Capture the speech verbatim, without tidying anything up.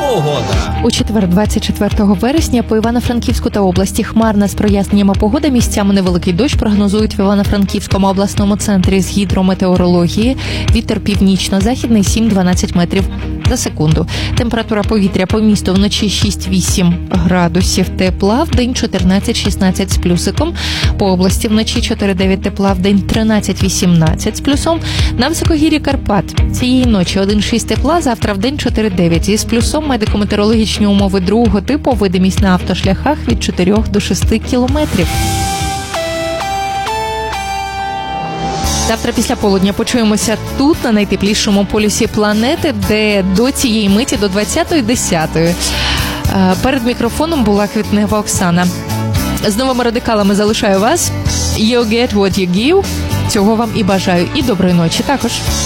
Погода. У четвер, двадцять четвертого вересня, по Івано-Франківську та області хмарна з проясненнями погода. Місцями невеликий дощ прогнозують в Івано-Франківському обласному центрі з гідрометеорології. Вітер північно-західний сім-дванадцять метрів за секунду. Температура повітря по місту вночі шість-вісім градусів тепла, в день чотирнадцять-шістнадцять з плюсиком. По області вночі чотири-дев'ять тепла, в день тринадцять-вісімнадцять з плюсом. На високогір'ї Карпат цієї ночі один-шість тепла, завтра в день чотири-дев'ять із плюсом. Медико-метеорологічні умови другого типу, видимість на автошляхах від чотирьох до шести кілометрів. Завтра після полудня почуємося тут, на найтеплішому полюсі планети, де до цієї миті, до двадцятої десятої. Перед мікрофоном була Квітнева Оксана. З новими радикалами залишаю вас. You get what you give. Цього вам і бажаю. І доброї ночі також.